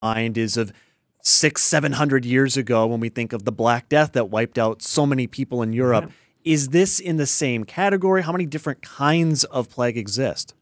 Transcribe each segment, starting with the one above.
mind is of 700 years ago when we think of the Black Death that wiped out so many people in Europe. Yeah. Is this in the same category? How many different kinds of plague exist?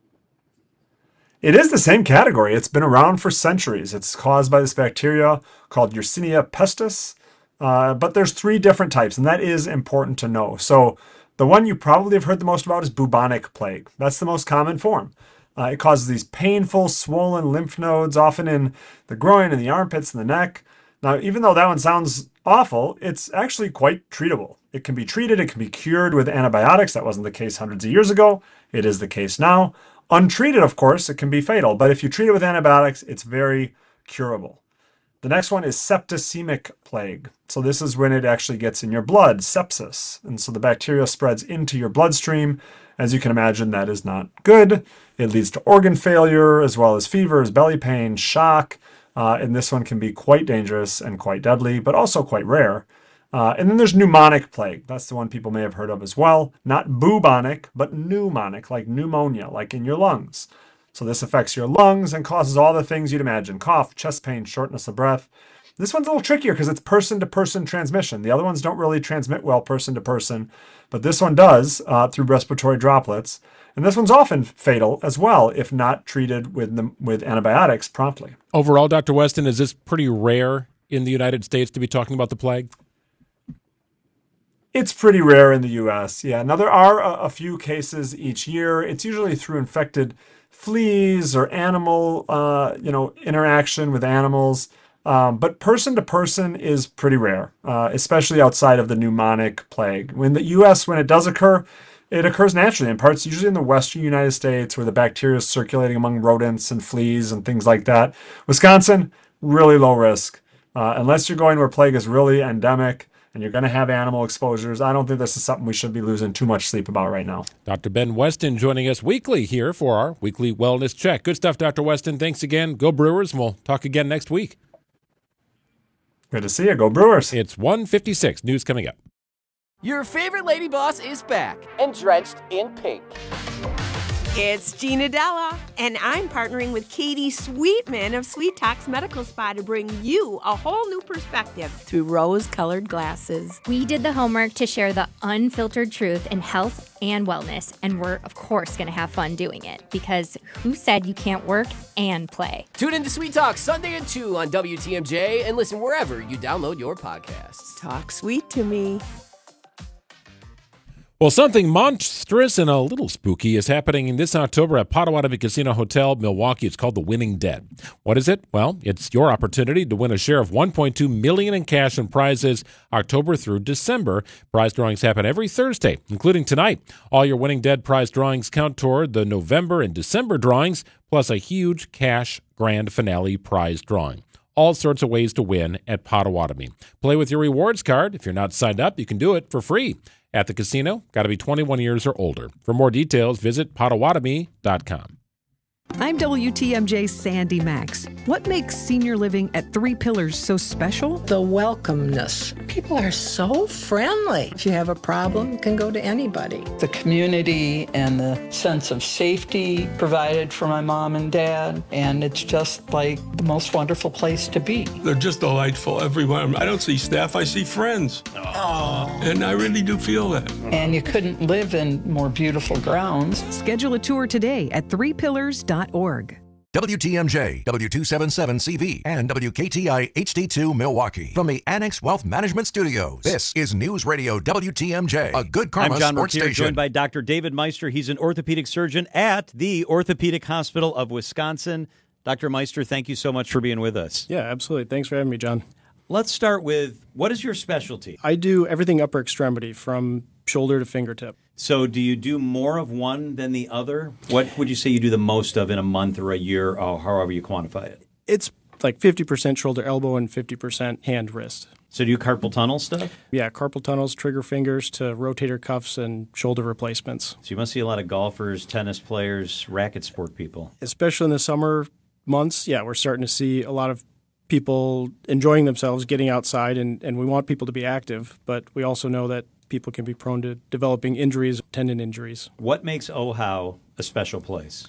It is the same category. It's been around for centuries. It's caused by this bacteria called Yersinia pestis. But there's 3 different types, and that is important to know. So the one you probably have heard the most about is bubonic plague. That's the most common form. It causes these painful, swollen lymph nodes, often in the groin and the armpits and the neck. Now, even though that one sounds awful, it's actually quite treatable. It can be treated, it can be cured with antibiotics. That wasn't the case hundreds of years ago. It is the case now. Untreated, of course, it can be fatal, but if you treat it with antibiotics, it's very curable. The next one is septicemic plague. So this is when it actually gets in your blood, sepsis. And so the bacteria spreads into your bloodstream. As you can imagine, that is not good. It leads to organ failure, as well as fevers, belly pain, shock. And this one can be quite dangerous and quite deadly, but also quite rare. And then there's pneumonic plague. That's the one people may have heard of as well. Not bubonic, but pneumonic, like pneumonia, like in your lungs. So this affects your lungs and causes all the things you'd imagine: cough, chest pain, shortness of breath. This one's a little trickier because it's person-to-person transmission. The other ones don't really transmit well person-to-person, but this one does through respiratory droplets. And this one's often fatal as well if not treated with antibiotics promptly. Overall, Dr. Weston, is this pretty rare in the United States to be talking about the plague? It's pretty rare in the U.S., yeah. Now, there are a few cases each year. It's usually through infected fleas or animal, interaction with animals. But person-to-person is pretty rare, especially outside of the pneumonic plague. In the U.S., when it does occur, it occurs naturally in parts, usually in the western United States, where the bacteria is circulating among rodents and fleas and things like that. Wisconsin, really low risk. Unless you're going where plague is really endemic and you're going to have animal exposures, I don't think this is something we should be losing too much sleep about right now. Dr. Ben Weston joining us weekly here for our weekly wellness check. Good stuff, Dr. Weston. Thanks again. Go Brewers, and we'll talk again next week. Good to see you. Go Brewers. It's 1:56. News coming up. Your favorite lady boss is back and drenched in pink. It's Gina Della, and I'm partnering with Katie Sweetman of Sweet Talks Medical Spa to bring you a whole new perspective through rose-colored glasses. We did the homework to share the unfiltered truth in health and wellness, and we're, of course, going to have fun doing it, because who said you can't work and play? Tune into Sweet Talk Sunday at 2 on WTMJ and listen wherever you download your podcasts. Talk sweet to me. Well, something monstrous and a little spooky is happening this October at Potawatomi Casino Hotel, Milwaukee. It's called The Winning Dead. What is it? Well, it's your opportunity to win a share of $1.2 million in cash and prizes October through December. Prize drawings happen every Thursday, including tonight. All your Winning Dead prize drawings count toward the November and December drawings, plus a huge cash grand finale prize drawing. All sorts of ways to win at Potawatomi. Play with your rewards card. If you're not signed up, you can do it for free. At the casino, got to be 21 years or older. For more details, visit Potawatomi.com. I'm WTMJ's Sandy Max. What makes senior living at Three Pillars so special? The welcomeness. People are so friendly. If you have a problem, you can go to anybody. The community and the sense of safety provided for my mom and dad, and it's just like the most wonderful place to be. They're just delightful, everyone. I don't see staff, I see friends. Aww. And I really do feel that. And you couldn't live in more beautiful grounds. Schedule a tour today at threepillars.org. WTMJ, W277CV, and WKTI HD2 Milwaukee. From the Annex Wealth Management Studios, this is News Radio WTMJ, a Good Karma I'm John sports Mertier, station. joined by Dr. David Meister. He's an orthopedic surgeon at the Orthopedic Hospital of Wisconsin. Dr. Meister, thank you so much for being with us. Yeah, absolutely. Thanks for having me, John. Let's start with, what is your specialty? I do everything upper extremity from shoulder to fingertip. So do you do more of one than the other? What would you say you do the most of in a month or a year, or however you quantify it? It's like 50% shoulder elbow and 50% hand wrist. So do you carpal tunnel stuff? Yeah, carpal tunnels, trigger fingers to rotator cuffs and shoulder replacements. So you must see a lot of golfers, tennis players, racket sport people. Especially in the summer months, yeah, we're starting to see a lot of people enjoying themselves, getting outside, and we want people to be active, but we also know that people can be prone to developing injuries, tendon injuries. What makes OHAU a special place?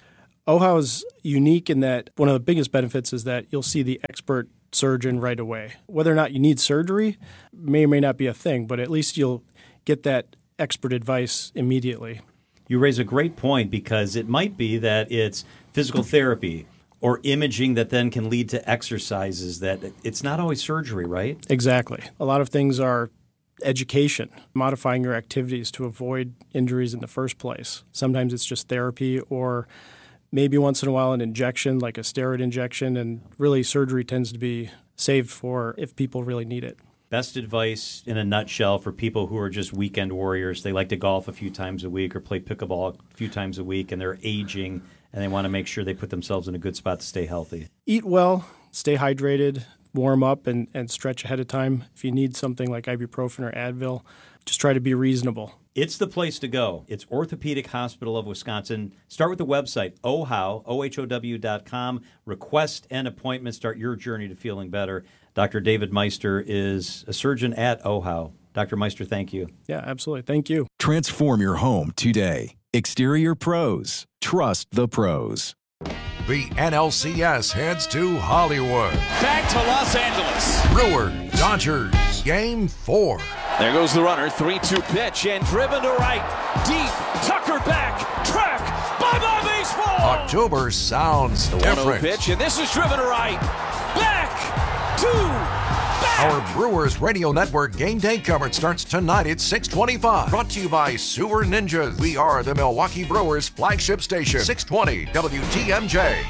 OHAO is unique in that one of the biggest benefits is that you'll see the expert surgeon right away. Whether or not you need surgery may or may not be a thing, but at least you'll get that expert advice immediately. You raise a great point because it might be that it's physical therapy or imaging that then can lead to exercises, that it's not always surgery, right? Exactly. A lot of things are education, modifying your activities to avoid injuries in the first place. Sometimes it's just therapy or maybe once in a while an injection, like a steroid injection, and really surgery tends to be saved for if people really need it. Best advice in a nutshell for people who are just weekend warriors. They like to golf a few times a week or play pickleball a few times a week, and they're aging, and they want to make sure they put themselves in a good spot to stay healthy. Eat well, stay hydrated, warm up, and stretch ahead of time. If you need something like ibuprofen or Advil, just try to be reasonable. It's the place to go. It's Orthopedic Hospital of Wisconsin. Start with the website, OHOW.com. Request an appointment. Start your journey to feeling better. Dr. David Meister is a surgeon at OHOW. Dr. Meister, thank you. Yeah, absolutely. Thank you. Transform your home today. Exterior Pros. Trust the pros. The NLCS heads to Hollywood. Back to Los Angeles. Brewers, Dodgers, Game 4. There goes the runner, 3-2 pitch, and driven to right. Deep, Tucker back, track, bye-bye baseball! October sounds the different. 1-0 pitch, and this is driven to right. Back to back! Our Brewers Radio Network game day coverage starts tonight at 6:25. Brought to you by Sewer Ninjas. We are the Milwaukee Brewers flagship station. 620 WTMJ.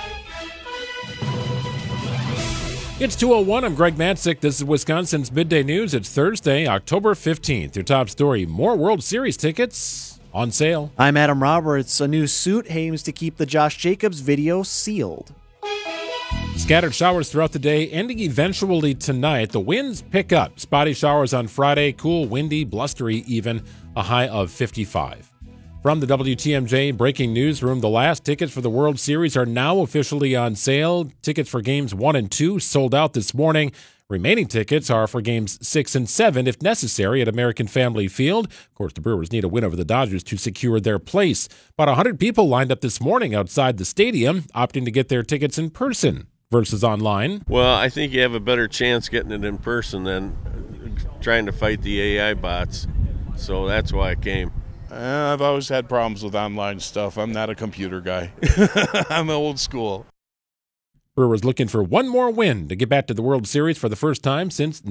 It's 2:01. I'm Greg Matzik. This is Wisconsin's Midday News. It's Thursday, October 15th. Your top story, more World Series tickets on sale. I'm Adam Roberts. A new suit aims to keep the Josh Jacobs video sealed. Scattered showers throughout the day, ending eventually tonight. The winds pick up. Spotty showers on Friday, cool, windy, blustery even, a high of 55. From the WTMJ Breaking Newsroom, the last tickets for the World Series are now officially on sale. Tickets for Games 1 and 2 sold out this morning. Remaining tickets are for Games 6 and 7, if necessary, at American Family Field. Of course, the Brewers need a win over the Dodgers to secure their place. About 100 people lined up this morning outside the stadium, opting to get their tickets in person versus online. Well, I think you have a better chance getting it in person than trying to fight the AI bots. So that's why I came. I've always had problems with online stuff. I'm not a computer guy. I'm old school. Brewers looking for one more win to get back to the World Series for the first time since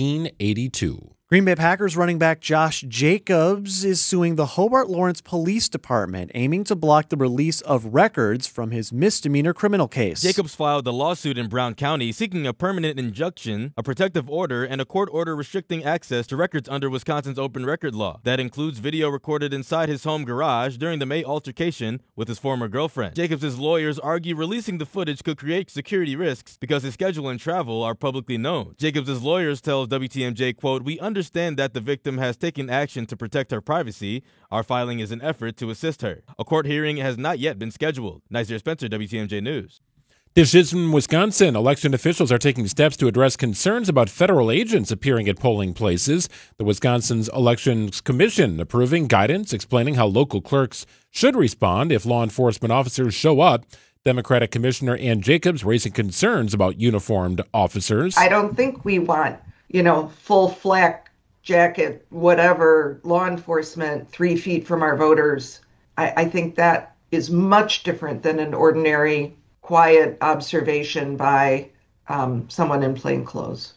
1982. Green Bay Packers running back Josh Jacobs is suing the Hobart Lawrence Police Department, aiming to block the release of records from his misdemeanor criminal case. Jacobs filed a lawsuit in Brown County seeking a permanent injunction, a protective order, and a court order restricting access to records under Wisconsin's open record law. That includes video recorded inside his home garage during the May altercation with his former girlfriend. Jacobs' lawyers argue releasing the footage could create security risks because his schedule and travel are publicly known. Jacobs' lawyers tell WTMJ, quote, "We understand that the victim has taken action to protect her privacy. Our filing is an effort to assist her." A court hearing has not yet been scheduled. Nasir Spencer, WTMJ News. This is in Wisconsin. Election officials are taking steps to address concerns about federal agents appearing at polling places. The Wisconsin's Elections Commission approving guidance explaining how local clerks should respond if law enforcement officers show up. Democratic Commissioner Ann Jacobs raising concerns about uniformed officers. I don't think we want, full flak jacket, whatever, law enforcement 3 feet from our voters. I think that is much different than an ordinary, quiet observation by someone in plain clothes.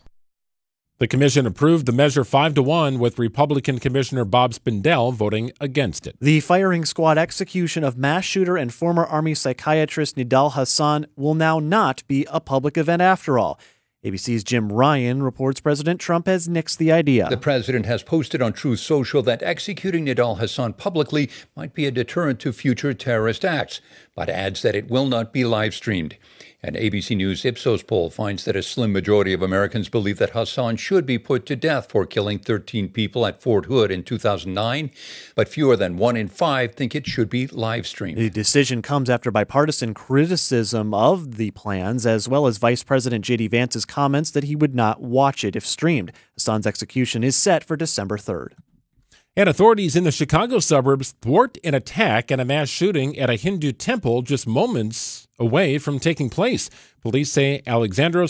The commission approved the measure 5-1, with Republican Commissioner Bob Spindell voting against it. The firing squad execution of mass shooter and former Army psychiatrist Nidal Hasan will now not be a public event after all. ABC's Jim Ryan reports President Trump has nixed the idea. The president has posted on Truth Social that executing Nidal Hasan publicly might be a deterrent to future terrorist acts, but adds that it will not be live-streamed. An ABC News Ipsos poll finds that a slim majority of Americans believe that Hasan should be put to death for killing 13 people at Fort Hood in 2009, but fewer than 1 in 5 think it should be live-streamed. The decision comes after bipartisan criticism of the plans, as well as Vice President J.D. Vance's comments that he would not watch it if streamed. Hasan's execution is set for December 3rd. And authorities in the Chicago suburbs thwart an attack and a mass shooting at a Hindu temple just moments away from taking place. Police say Alexandros